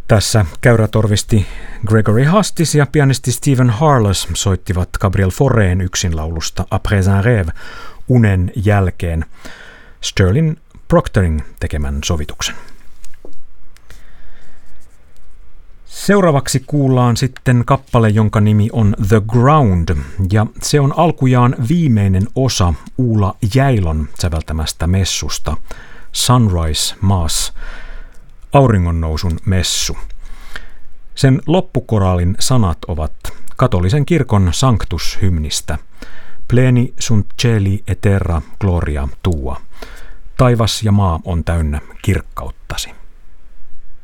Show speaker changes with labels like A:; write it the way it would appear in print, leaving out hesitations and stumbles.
A: Tässä käyrätorvisti Gregory Hastis ja pianisti Stephen Harless soittivat Gabriel Faurén yksinlaulusta Après un rêve unen jälkeen Sterling Proctorin tekemän sovituksen. Seuraavaksi kuullaan sitten kappale, jonka nimi on The Ground, ja se on alkujaan viimeinen osa Uula Jäilon säveltämästä messusta Sunrise Mass, auringonnousun messu. Sen loppukoraalin sanat ovat katolisen kirkon Sanctus-hymnistä Pleni sunt celi et terra gloria tua. Taivas ja maa on täynnä kirkkauttasi.